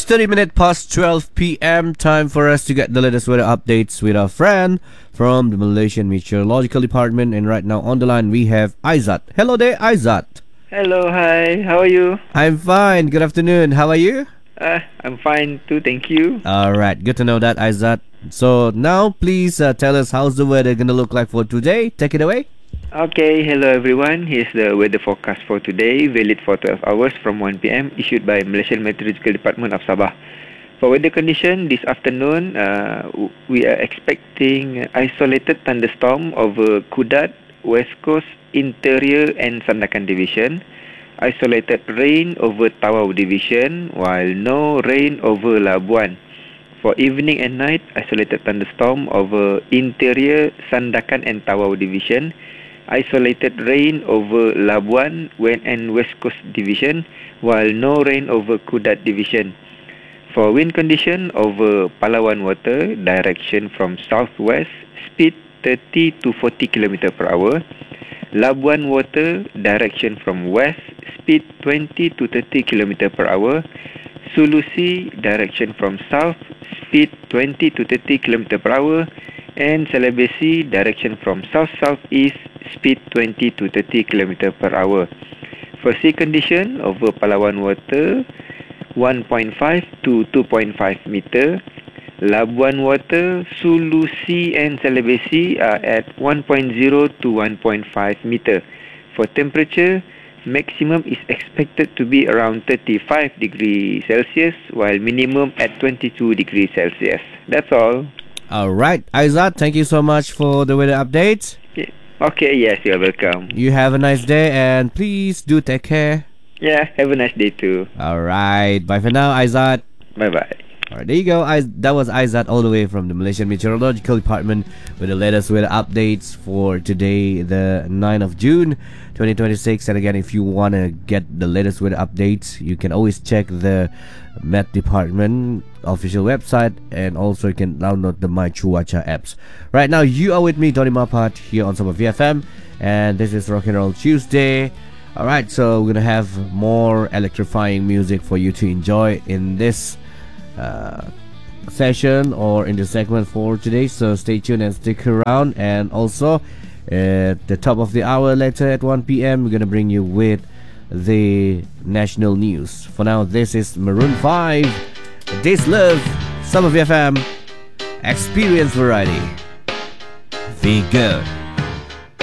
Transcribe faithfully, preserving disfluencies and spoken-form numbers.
It's thirty minutes past twelve p m. Time for us to get the latest weather updates with our friend from the Malaysian Meteorological Department. And right now on the line we have Aizat. Hello there, Aizat. Hello, hi. How are you? I'm fine. Good afternoon. How are you? Uh, I'm fine too, thank you. All right. Good to know that, Aizat. So now please uh, tell us how's the weather going to look like for today. Take it away. Okay, hello everyone. Here's the weather forecast for today, valid for twelve hours from one p m, issued by Malaysian Meteorological Department of Sabah. For weather condition this afternoon, uh, we are expecting isolated thunderstorm over Kudat, West Coast, Interior and Sandakan Division. Isolated rain over Tawau Division, while no rain over Labuan. For evening and night, isolated thunderstorm over Interior, Sandakan and Tawau Division. Isolated rain over Labuan and West Coast Division, while no rain over Kudat Division. For wind condition over Palawan Water, direction from southwest, speed thirty to forty kilometers per hour. Labuan Water, direction from west, speed twenty to thirty kilometers per hour. Sulusi, direction from south, speed twenty to thirty kilometers per hour. And Celebesi, direction from south-southeast, speed twenty to thirty kilometers per hour. For sea condition over Palawan Water, one point five to two point five meter. Labuan Water, Sulusi and Celebesi are at one point zero to one point five meter. For temperature, maximum is expected to be around thirty-five degrees Celsius, while minimum at twenty-two degrees Celsius. That's all. All right, Aizat, thank you so much for the weather updates. Yeah. Okay, yes, you're welcome. You have a nice day and please do take care. Yeah, have a nice day too. All right, bye for now, Aizat. Bye-bye. All right, there you go. I, that was Aizat all the way from the Malaysian Meteorological Department with the latest weather updates for today, the ninth of June, twenty twenty-six. And again, if you want to get the latest weather updates, you can always check the Met Department official website, and also you can download the My Chuacha apps. Right now, you are with me, Donny Mapat, here on Sabah V F M, and this is Rock and Roll Tuesday. All right, so we're gonna have more electrifying music for you to enjoy in this uh, session or in the segment for today. So stay tuned and stick around. And also at the top of the hour later at one p m, we're gonna bring you with the national news. For now, this is Maroon five, This Love, Sabah V F M, Experience Variety. Be good.